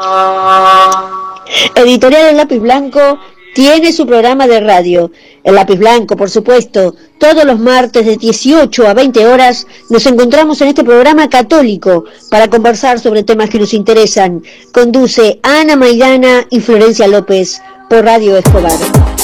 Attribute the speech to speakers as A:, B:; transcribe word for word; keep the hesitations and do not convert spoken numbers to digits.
A: Editorial El Lápiz Blanco tiene su programa de radio. El Lápiz Blanco, por supuesto, todos los martes de dieciocho a veinte horas nos encontramos en este programa católico para conversar sobre temas que nos interesan. Conduce Ana Maidana y Florencia López por Radio Escobar.